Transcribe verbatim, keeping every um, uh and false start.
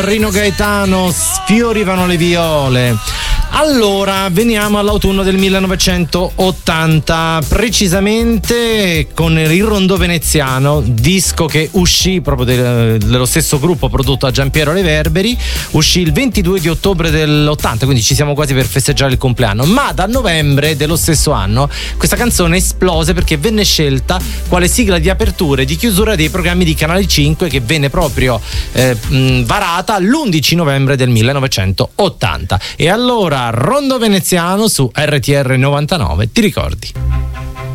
Rino Gaetano, sfiorivano le viole. Allora, veniamo all'autunno del millenovecentottanta, precisamente con il Rondò Veneziano, disco che uscì proprio del, dello stesso gruppo prodotto da Giampiero Reverberi, uscì il ventidue di ottobre dell'ottanta, quindi ci siamo quasi per festeggiare il compleanno, ma da novembre dello stesso anno questa canzone esplose perché venne scelta quale sigla di apertura e di chiusura dei programmi di Canale cinque, che venne proprio eh, mh, varata l'undici novembre del millenovecentottanta. E allora Rondò Veneziano su R T R novantanove, ti ricordi?